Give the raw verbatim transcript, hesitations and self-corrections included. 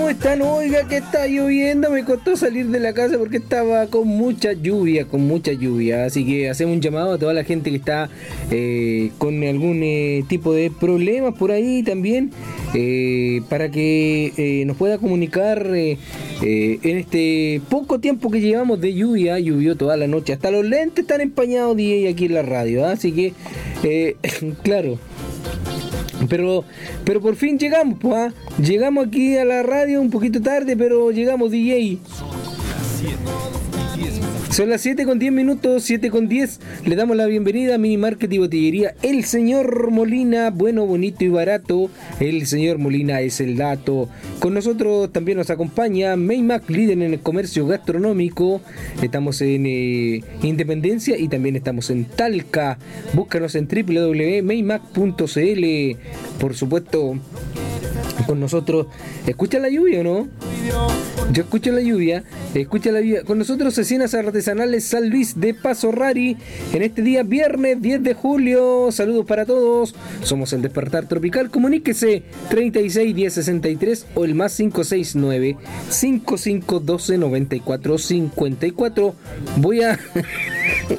están? Oiga, que está lloviendo, me costó salir de la casa porque estaba con mucha lluvia, con mucha lluvia. Así que hacemos un llamado a toda la gente que está eh, con algún eh, tipo de problemas por ahí también, eh, para que eh, nos pueda comunicar eh, eh, en este poco tiempo que llevamos de lluvia. Llovió toda la noche, hasta los lentes están empañados, D J, aquí en la radio, ¿eh? Así que, eh, claro. Pero, pero por fin llegamos, pues, ¿eh? Llegamos aquí a la radio un poquito tarde, pero llegamos, D J. Son las siete con diez minutos, siete con diez. Le damos la bienvenida a Mini Market y Botillería El Señor Molina, bueno, bonito y barato. El Señor Molina es el dato. Con nosotros también nos acompaña Maymac, líder en el comercio gastronómico. Estamos en eh, Independencia y también estamos en Talca. Búscanos en doble u doble u doble u punto maymac punto c l. Por supuesto, con nosotros. ¿Escuchan la lluvia o no? Yo escucho la lluvia, escucha la lluvia. Con nosotros Cecinas Artesanales San Luis de Paso Rari, en este día viernes diez de julio. Saludos para todos. Somos el Despertar Tropical. Comuníquese treinta y seis diez sesenta y tres o el más cinco seis nueve cinco cinco uno dos noventa y cuatro cincuenta y cuatro. Voy a